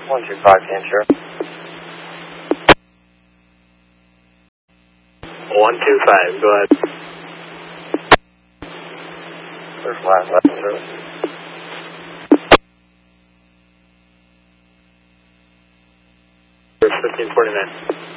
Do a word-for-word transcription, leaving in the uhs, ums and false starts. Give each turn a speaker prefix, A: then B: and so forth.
A: one two five, can sure.
B: one two five, go ahead.
A: First last left service.
B: fifteen forty-nine.